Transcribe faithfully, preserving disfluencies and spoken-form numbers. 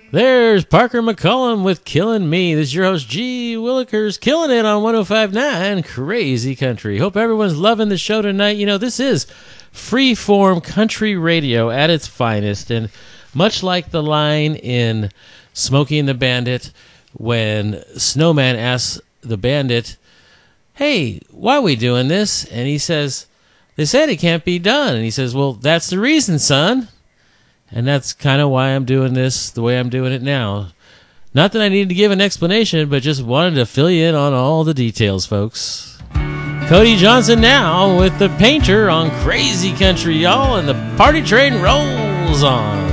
There's Parker McCullum with Killing Me. This is your host, G. Willikers, killing it on one oh five point nine Crazy Country. Hope everyone's loving the show tonight. You know, this is free-form country radio at its finest, and much like the line in Smokey and the Bandit when Snowman asks the bandit, hey, why are we doing this? And he says, they said it can't be done. And he says, well, that's the reason, son. And that's kind of why I'm doing this the way I'm doing it now. Not that I needed to give an explanation, but just wanted to fill you in on all the details, folks. Cody Johnson now with the Painter on Crazy Country, y'all, and the party train rolls on.